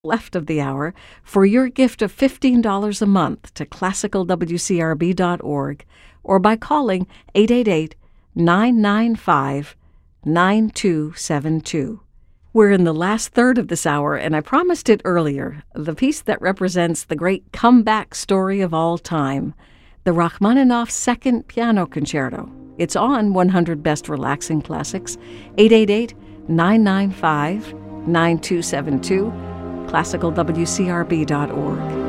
left of the hour for your gift of $15 a month to classicalwcrb.org or by calling 888-995-9272. We're in the last third of this hour, and I promised it earlier, the piece that represents the great comeback story of all time, the Rachmaninoff Second Piano Concerto. It's on 100 Best Relaxing Classics, 888-995-9272, classicalwcrb.org.